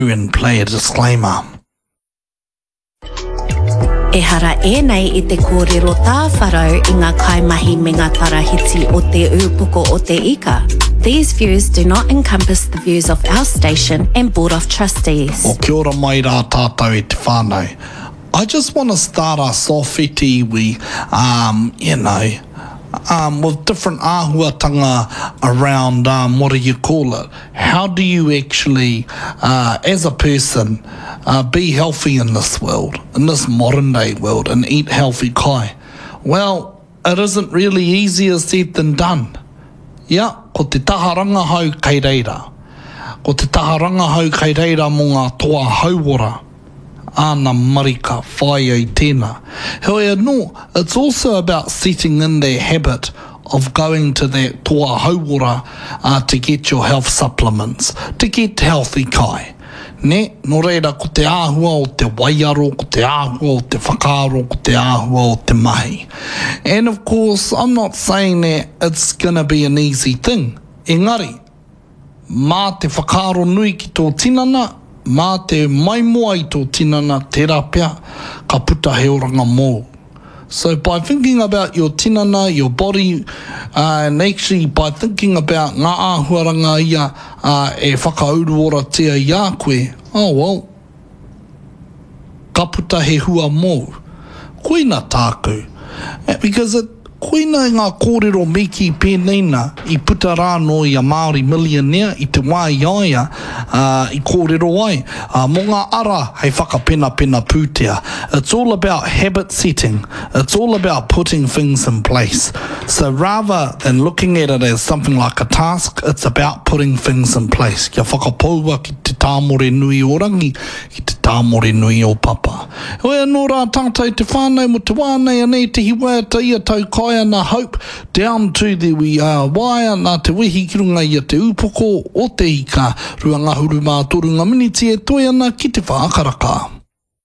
and play a disclaimer. E hara e nei I te kōrero tā wharau I ngā kaimahi me ngā tarahiti o te ūpoko o te ika. These views do not encompass the views of our station and Board of Trustees. O kia ora mai rā tātou E te whānau. I just want to start us off with different āhuatanga around, what do you call it? How do you actually, as a person, be healthy in this world, in this modern day world, and eat healthy kai? Well, it isn't really easier said than done. Yeah, ko te taharanga hau kei reira. Ko te taharanga hau kei reira mō ngā toa hauora. Ana marika, whai ai tēnā. Hoi anō, it's also about setting in their habit of going to that toa hauora to get your health supplements, to get healthy kai. Ne, no reira, ko te āhua o te waiaro, ko te āhua o te whakaaro, ko te āhua o te mahi. And of course, I'm not saying that it's going to be an easy thing. Engari, mā te whakaaro nui ki tō tinana, mā te maimoa I tō tinana tērā pia, ka puta he oranga mō. So by thinking about your tinana, your body, and actually by thinking about ngā āhuaranga ia e whakauru ora tia I a koe, oh well, ka puta he hua mō. Koina tākou. Because koina ngā kōrero meki pēneina I puta rāno I a Māori millionaire I te wai aia I kōrero ai. Mō ngā ara hei whakapena pūtea. It's all about habit setting. It's all about putting things in place. So rather than looking at it as something like a task, it's about putting things in place. Kia whakapaua ki te tāmore nui o rangi, ki te tāmore nui o papa. Hoi anō rā tātou te whānau mo te wānei anei te hiwea ta ia tau kai ana hope down to the waia nā te wehi ki runga ia te upoko o te ika rua ngahuru mā toru ngā miniti e toi ana ki te whaakaraka.